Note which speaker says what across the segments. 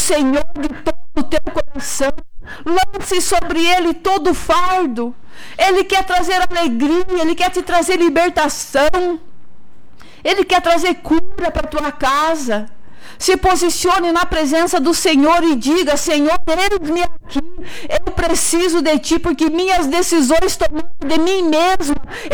Speaker 1: Senhor de todo o teu coração. Lance sobre Ele todo o fardo. Ele quer trazer alegria, Ele quer te trazer libertação. Ele quer trazer cura para a tua casa. Se posicione na presença do Senhor e diga: Senhor, eis-me aqui, eu preciso de Ti, porque minhas decisões tomando de mim mesmo,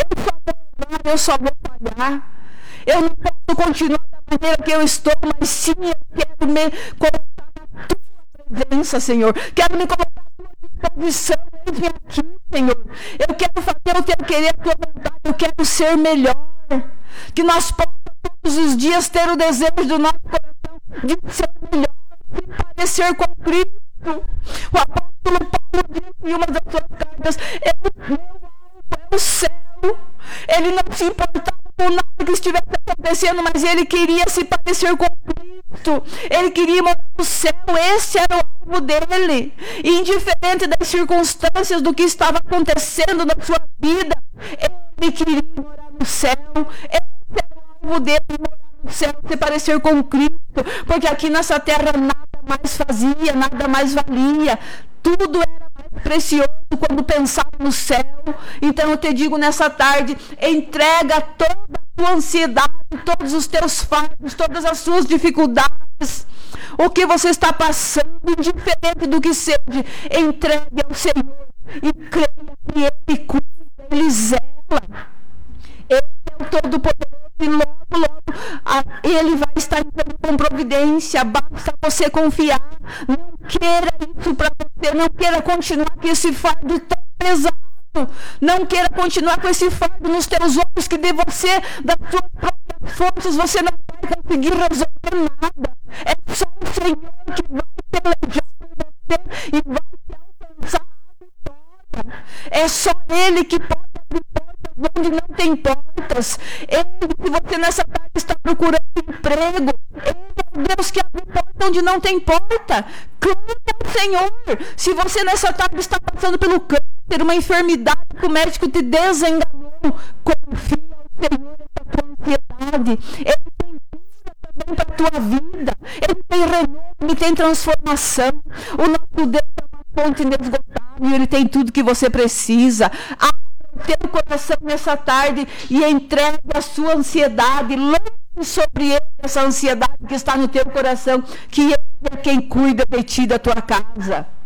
Speaker 1: eu só vou falhar. Eu não posso continuar da maneira que eu estou, mas sim, eu quero me colocar na Tua presença, Senhor. Quero me colocar na Tua disposição, eis-me aqui, Senhor. Eu quero fazer o Teu querer, a Tua vontade, eu quero ser melhor. Que nós possamos todos os dias ter o desejo do nosso coração de ser melhor, de parecer com Cristo. O apóstolo Paulo disse em uma das suas cartas: meu alvo é o céu. Ele não se importava com nada que estivesse acontecendo, mas ele queria se parecer com Cristo. Ele queria morar no céu. Esse era o alvo dele. E indiferente das circunstâncias do que estava acontecendo na sua vida, ele queria morar no céu. Esse era o alvo dele, morar no céu, se parecer com Cristo. Porque aqui nessa terra nada mais fazia, nada mais valia. Tudo era mais precioso quando pensava no céu. Então eu te digo nessa tarde: entrega toda a tua ansiedade, todos os teus fardos, todas as suas dificuldades, o que você está passando, indiferente do que seja, entregue ao Senhor e creia que Ele cuida, Ele zela. Ele é o Todo-Poderoso e logo Ele vai estar entrando com providência. Basta você confiar. Não queira isso para você. Não queira continuar com esse fardo tão pesado. Não queira continuar com esse fardo nos teus ombros, que de você, das suas próprias forças, você não vai conseguir resolver nada. É só o Senhor que vai pelejar por você e vai te alcançar a vitória. É só Ele que pode abrir portas onde não tem portas. Ele, se você nessa tarde está procurando emprego, Ele é o Deus que abre porta onde não tem porta. Clame ao Senhor. Se você nessa tarde está passando pelo câncer, uma enfermidade que o médico te desenganou, confia ao Senhor essa tua ansiedade. Ele tem cura também para a tua vida. Ele tem renovo, Ele tem transformação. O nosso Deus é uma fonte inesgotável e Ele tem tudo que você precisa. Teu coração nessa tarde e entregue a sua ansiedade, lance sobre Ele essa ansiedade que está no teu coração, que Ele é quem cuida de ti, da tua casa.